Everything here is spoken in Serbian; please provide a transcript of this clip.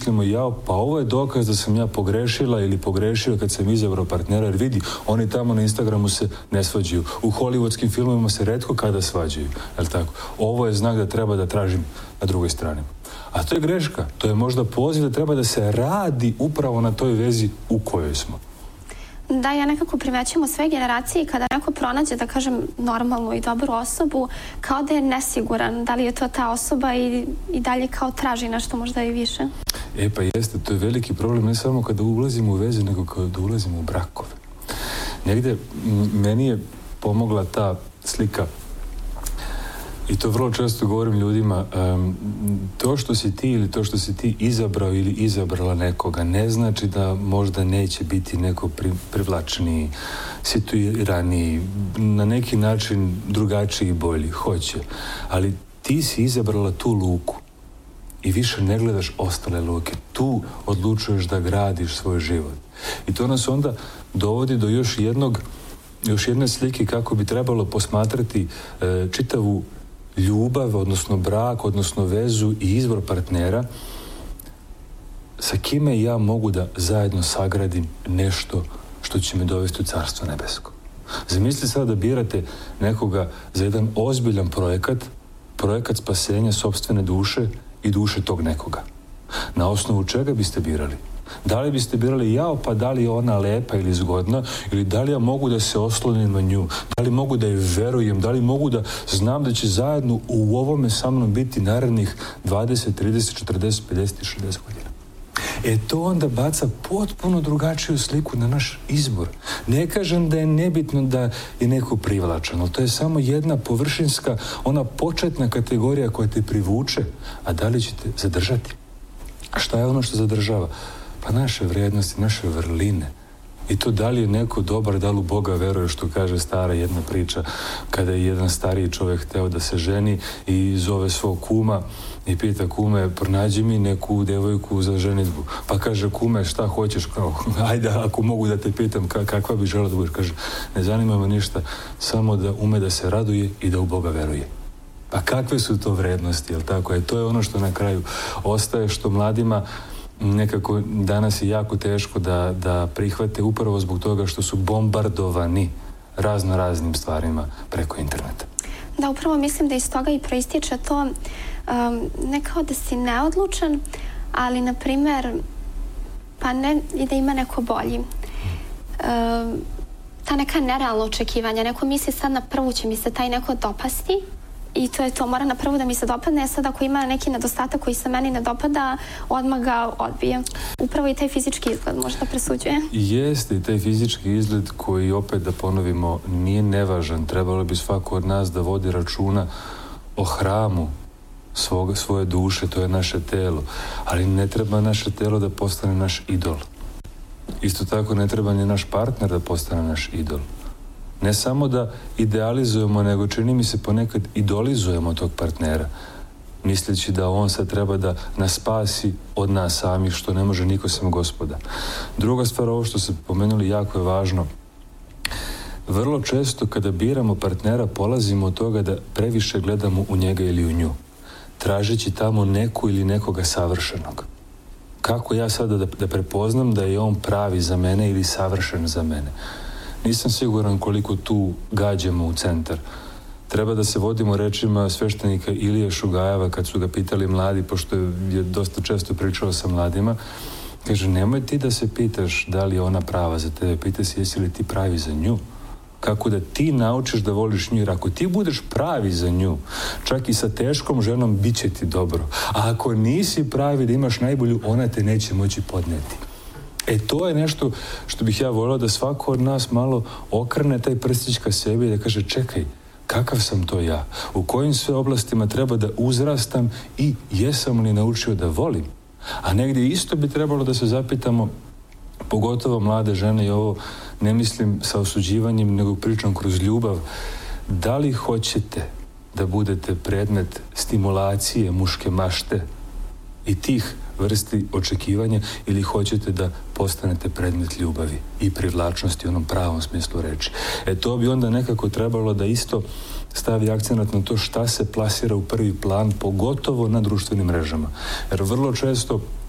mislimo, pa ovo je dokaz da sam ja pogrešila ili pogrešio kad sam izabrao partnera, jer vidi, oni tamo na Instagramu se ne svađaju. U hollywoodskim filmovima se retko kada svađaju, je li tako? Ovo je znak da treba da tražim na drugoj strani. A to je greška, to je možda poziv da treba da se radi upravo na toj vezi u kojoj smo. Da, ja nekako primećujem u sve generacije kada neko pronađe, da kažem, normalnu i dobru osobu, kao da je nesiguran da li je to ta osoba i dalje kao traži nešto možda i više. Pa jeste, to je veliki problem, ne samo kada ulazimo u veze, nego kada ulazimo u brakove. Negde meni je pomogla ta slika, i to vrlo često govorim ljudima, to što si ti ili to što si ti izabrao ili izabrala nekoga ne znači da možda neće biti neko privlačniji, situiraniji, na neki način drugačiji i bolji, hoće. Ali ti si izabrala tu luku i više ne gledaš ostale luke. Tu odlučuješ da gradiš svoj život. I to nas onda dovodi do još jedne slike kako bi trebalo posmatrati čitavu ljubav, odnosno brak, odnosno vezu i izbor partnera sa kime ja mogu da zajedno sagradim nešto što će me dovesti u Carstvo nebesko. Zamislite sad da birate nekoga za jedan ozbiljan projekat spasenja sopstvene duše i duše tog nekoga. Na osnovu čega biste birali? Da li biste birali pa da li je ona lepa ili zgodna, ili da li ja mogu da se oslonim na nju, da li mogu da je verujem, da li mogu da znam da će zajedno u ovome sa mnom biti narednih 20, 30, 40, 50 i 60 godina. To onda baca potpuno drugačiju sliku na naš izbor. Ne kažem da je nebitno da je neko privlačan, ali to je samo jedna površinska, ona početna kategorija koja te privuče, a da li ćete zadržati? A šta je ono što zadržava? Pa naše vrijednosti, naše vrline. I to da li je neko dobar, da li u Boga veruje, što kaže stara jedna priča, kada je jedan stariji čovjek hteo da se ženi i zove svog kuma i pita kume, pronađi mi neku devojku za ženidbu. Pa kaže, kume, šta hoćeš? Ajde, ako mogu da te pitam, kakva bi želeo da budeš? Kaže, ne zanima me ništa, samo da ume da se raduje i da u Boga veruje. Pa kakve su to vrednosti, jel tako? To je ono što na kraju ostaje, što mladima nekako danas je jako teško da prihvate upravo zbog toga što su bombardovani raznim stvarima preko interneta. Da, upravo mislim da iz toga i proističe to, ne kao da si neodlučan, ali, na primer, pa ne i da ima neko bolji. Ta neka nerealna očekivanja, neko misli sad na prvu će mi se taj neko dopasti, i to je to, mora na prvu da mi se dopadne, sad ako ima neki nedostatak koji se meni ne dopada, odmah ga odbije. Upravo i taj fizički izgled možda presuđuje. Jeste i taj fizički izgled koji, opet da ponovimo, nije nevažan. Trebalo bi svako od nas da vodi računa o hramu svoje duše, to je naše telo. Ali ne treba naše telo da postane naš idol. Isto tako ne treba ni naš partner da postane naš idol. Ne samo da idealizujemo, nego čini mi se ponekad idolizujemo tog partnera, misleći da on sad treba da nas spasi od nas samih, što ne može niko sem Gospoda. Druga stvar, ovo što ste pomenuli, jako je važno. Vrlo često kada biramo partnera polazimo od toga da previše gledamo u njega ili u nju, tražeći tamo neku ili nekoga savršenog. Kako ja sada da prepoznam da je on pravi za mene ili savršen za mene? Nisam siguran koliko tu gađamo u centar. Treba da se vodimo rečima sveštenika Ilije Šugajeva kad su ga pitali mladi, pošto je dosta često pričao sa mladima. Kaže, nemoj ti da se pitaš da li je ona prava za tebe, pitaj se jesi li ti pravi za nju. Kako da ti naučiš da voliš nju, jer ako ti budeš pravi za nju, čak i sa teškom ženom bit će ti dobro. A ako nisi pravi da imaš najbolju, ona te neće moći podneti. To je nešto što bih ja volio da svako od nas malo okrene taj prstić ka sebi i da kaže, čekaj, kakav sam to ja? U kojim sve oblastima treba da uzrastam i jesam li naučio da volim? A negdje isto bi trebalo da se zapitamo, pogotovo mlade žene, i ovo ne mislim sa osuđivanjem, nego pričam kroz ljubav, da li hoćete da budete predmet stimulacije muške mašte i tih vrsti očekivanja, ili hoćete da postanete predmet ljubavi i privlačnosti u onom pravom smislu reči. To bi onda nekako trebalo da isto stavi akcenat na to šta se plasira u prvi plan, pogotovo na društvenim mrežama. Jer vrlo često